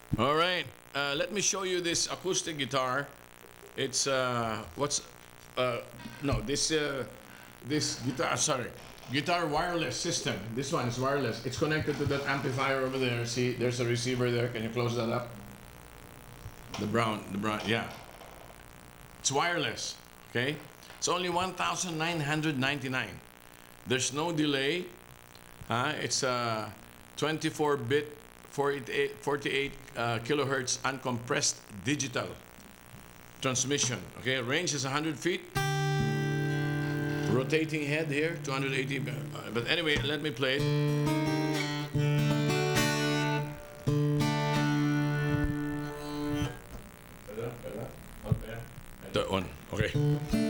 All right. Let me show you this acoustic guitar. It's what's uh, no this guitar. Sorry, guitar wireless system. This one is wireless. It's connected to that amplifier over there. See, there's a receiver there. Can you close that up? The brown. Yeah, it's wireless. Okay, it's only 1,999. There's no delay. It's a 24-bit, 48 kilohertz uncompressed digital transmission. Okay, range is 100 feet. Rotating head here, 280. But anyway, let me play it. That one. Okay.